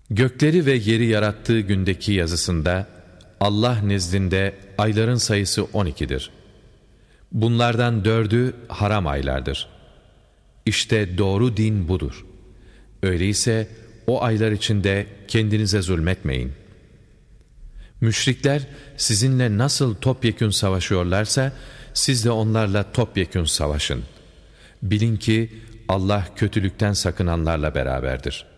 Gökleri ve yeri yarattığı gündeki yazısında Allah nezdinde ayların sayısı 12'dir. Bunlardan 4'ü haram aylardır. İşte doğru din budur. Öyleyse o aylar içinde kendinize zulmetmeyin. Müşrikler sizinle nasıl topyekün savaşıyorlarsa siz de onlarla topyekün savaşın. Bilin ki Allah kötülükten sakınanlarla beraberdir.